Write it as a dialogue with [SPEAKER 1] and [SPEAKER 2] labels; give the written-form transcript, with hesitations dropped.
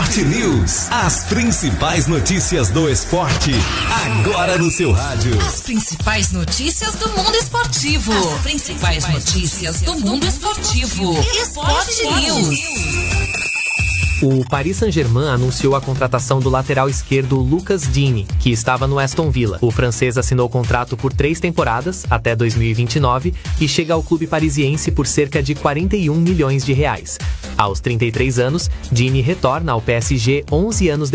[SPEAKER 1] Esporte News. As principais notícias do esporte, agora no seu rádio.
[SPEAKER 2] As principais notícias do mundo esportivo. As principais notícias do mundo esportivo. Esporte News.
[SPEAKER 3] O Paris Saint-Germain anunciou a contratação do lateral esquerdo Lucas Digne, que estava no Aston Villa. O francês assinou contrato por 3 temporadas, até 2029, e chega ao clube parisiense por cerca de 41 milhões de reais. Aos 33 anos, Digne retorna ao PSG 11 anos